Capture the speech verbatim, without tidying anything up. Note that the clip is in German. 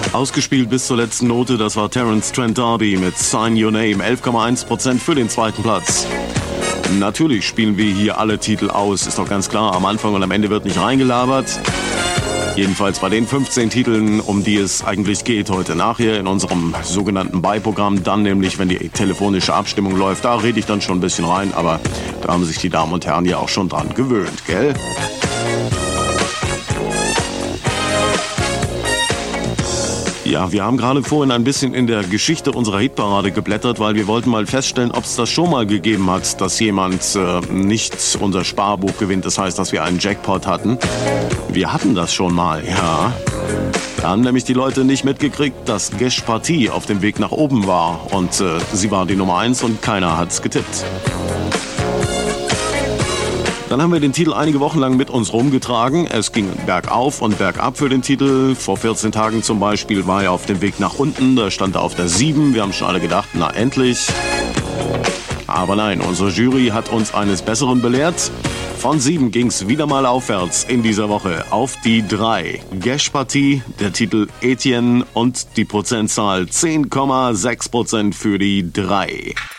Ausgespielt bis zur letzten Note, das war Terence Trent D'Arby mit Sign Your Name, elf Komma eins Prozent für den zweiten Platz. Natürlich spielen wir hier alle Titel aus, ist doch ganz klar, am Anfang und am Ende wird nicht reingelabert. Jedenfalls bei den fünfzehn Titeln, um die es eigentlich geht heute nachher in unserem sogenannten Beiprogramm, dann nämlich, wenn die telefonische Abstimmung läuft, da rede ich dann schon ein bisschen rein, aber da haben sich die Damen und Herren ja auch schon dran gewöhnt, gell? Ja, wir haben gerade vorhin ein bisschen in der Geschichte unserer Hitparade geblättert, weil wir wollten mal feststellen, ob es das schon mal gegeben hat, dass jemand äh, nicht unser Sparbuch gewinnt. Das heißt, dass wir einen Jackpot hatten. Wir hatten das schon mal, ja. Da haben nämlich die Leute nicht mitgekriegt, dass Gesh Partie auf dem Weg nach oben war. Und äh, sie war die Nummer eins und keiner hat's getippt. Dann haben wir den Titel einige Wochen lang mit uns rumgetragen. Es ging bergauf und bergab für den Titel. Vor vierzehn Tagen zum Beispiel war er auf dem Weg nach unten. Da stand er auf der sieben. Wir haben schon alle gedacht, na endlich. Aber nein, unsere Jury hat uns eines Besseren belehrt. Von sieben ging's wieder mal aufwärts in dieser Woche auf die drei. Gesh Partie, der Titel Etienne und die Prozentzahl zehn Komma sechs Prozent für die drei.